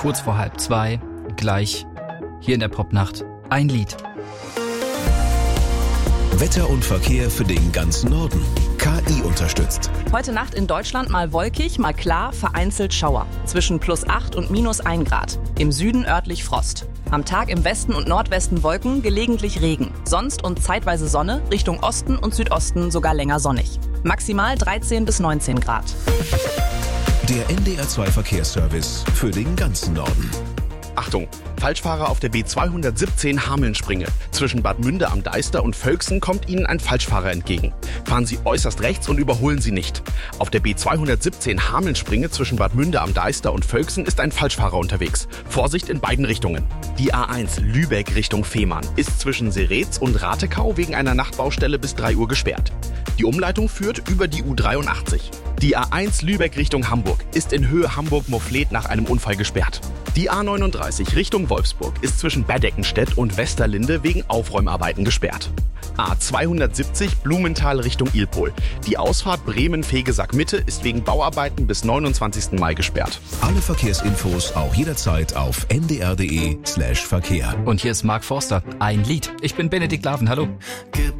kurz vor 1:30, gleich hier in der Popnacht ein Lied. Wetter und Verkehr für den ganzen Norden. KI unterstützt. Heute Nacht in Deutschland mal wolkig, mal klar, vereinzelt Schauer. Zwischen +8 und -1 Grad. Im Süden örtlich Frost. Am Tag im Westen und Nordwesten Wolken, gelegentlich Regen. Sonst und zeitweise Sonne, Richtung Osten und Südosten sogar länger sonnig. Maximal 13 bis 19 Grad. Der NDR2 Verkehrsservice für den ganzen Norden. Achtung, Falschfahrer auf der B217 Hameln-Springe. Zwischen Bad Münde am Deister und Völksen kommt Ihnen ein Falschfahrer entgegen. Fahren Sie äußerst rechts und überholen Sie nicht. Auf der B217 Hameln-Springe zwischen Bad Münde am Deister und Völksen ist ein Falschfahrer unterwegs. Vorsicht in beiden Richtungen. Die A1 Lübeck Richtung Fehmarn ist zwischen Seretz und Ratekau wegen einer Nachtbaustelle bis 3 Uhr gesperrt. Die Umleitung führt über die U83. Die A1 Lübeck Richtung Hamburg ist in Höhe Hamburg-Mofflet nach einem Unfall gesperrt. Die A39 Richtung Wolfsburg ist zwischen Beddeckenstedt und Westerlinde wegen Aufräumarbeiten gesperrt. A270 Blumenthal Richtung Ilpol. Die Ausfahrt Bremen-Fegesack-Mitte ist wegen Bauarbeiten bis 29. Mai gesperrt. Alle Verkehrsinfos auch jederzeit auf ndr.de/Verkehr. Und hier ist Mark Forster, ein Lied. Ich bin Benedikt Laven, hallo. Gib